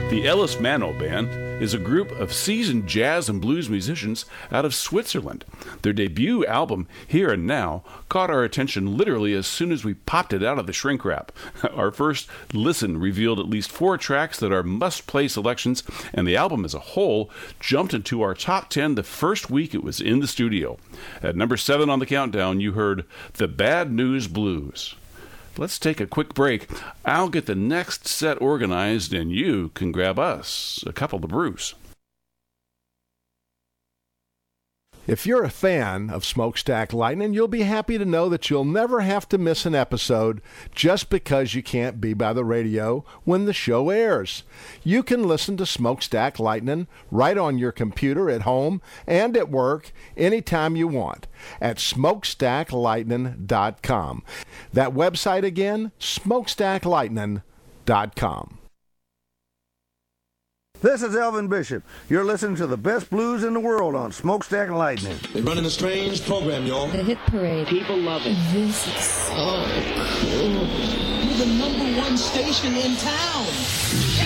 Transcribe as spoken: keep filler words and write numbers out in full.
The Ellis Mano Band is a group of seasoned jazz and blues musicians out of Switzerland. Their debut album, Here and Now, caught our attention literally as soon as we popped it out of the shrink wrap. Our first listen revealed at least four tracks that are must-play selections, and the album as a whole jumped into our top ten the first week it was in the studio. At number seven on the countdown, you heard The Bad News Blues. Let's take a quick break. I'll get the next set organized, and you can grab us a couple to brews. If you're a fan of Smokestack Lightning, you'll be happy to know that you'll never have to miss an episode just because you can't be by the radio when the show airs. You can listen to Smokestack Lightning right on your computer at home and at work anytime you want at smokestack lightning dot com. That website again, smokestack lightning dot com. This is Elvin Bishop. You're listening to the best blues in the world on Smokestack Lightning. They're running a strange program, y'all. The Hit Parade. People love it. This is so cool. We're the number one station in town.